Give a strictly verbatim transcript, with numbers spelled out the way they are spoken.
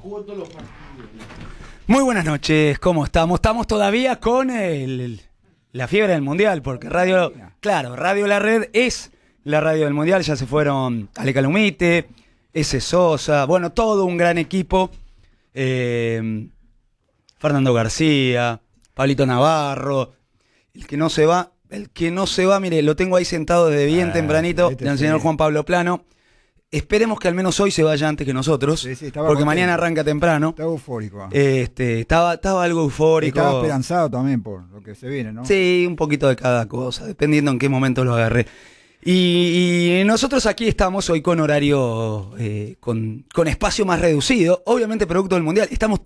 jugó todos los partidos. Muy buenas noches, ¿cómo estamos? Estamos todavía con el, el- la fiebre del Mundial, porque Radio, claro, Radio La Red es la radio del Mundial. Ya se fueron Ale Calumite, ese Sosa, bueno, todo un gran equipo. Eh, Fernando García, Pablito Navarro, el que no se va, el que no se va, mire, lo tengo ahí sentado desde bien Ah, tempranito, este del señor sí. Juan Pablo Plano. Esperemos que al menos hoy se vaya antes que nosotros, Sí, sí, estaba porque contento. mañana arranca temprano. Estaba eufórico. Este, estaba, estaba algo eufórico. Estaba esperanzado también por lo que se viene, ¿no? Sí, un poquito de cada cosa, dependiendo en qué momento lo agarré. Y, y nosotros aquí estamos hoy con horario, eh, con, con espacio más reducido, obviamente producto del Mundial. Estamos